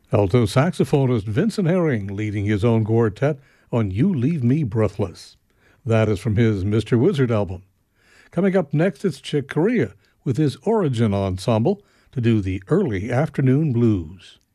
Alto saxophonist Vincent Herring leading his own quartet on You Leave Me Breathless. That is from his Mr. Wizard album. Coming up next, it's Chick Corea with his Origin Ensemble to do the Early Afternoon Blues.